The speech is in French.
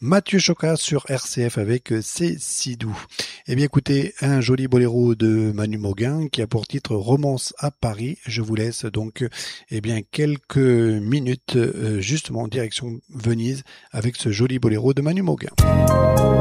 Mathieu Chocat sur RCF avec C'est si doux. Eh bien écoutez, un joli boléro de Manu Mauguin qui a pour titre Romance à Paris. Je vous laisse donc quelques minutes justement en direction Venise avec ce joli boléro de Manu Mauguin.